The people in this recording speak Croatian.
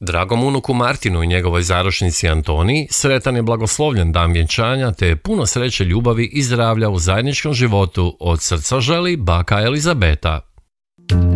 Dragom unuku Martinu i njegovoj zaručnici Antoniji sretan i blagoslovljen dan vjenčanja te puno sreće, ljubavi i zdravlja u zajedničkom životu od srca želi baka Elizabeta.